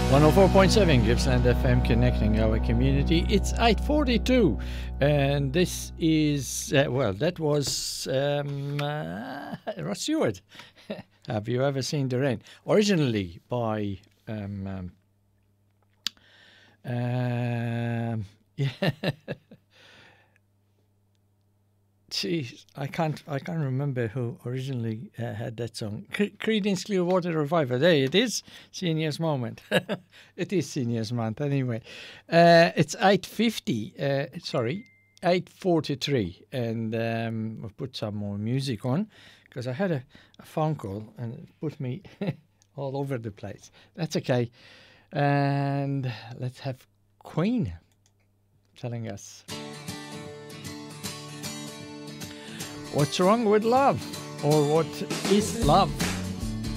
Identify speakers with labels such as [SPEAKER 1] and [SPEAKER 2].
[SPEAKER 1] 104.7 Gippsland FM, connecting our community. It's 8:42, and this is that was Rod Stewart. Have you ever seen the rain? Originally by yeah. Jeez, I can't remember who originally had that song. Creedence Clearwater Revival. There it is. Seniors moment. It is Seniors month anyway. It's 8:50. 8:43, and I've put some more music on because I had a phone call and it put me all over the place. That's okay. And let's have Queen telling us. What's wrong with love? Or what is love?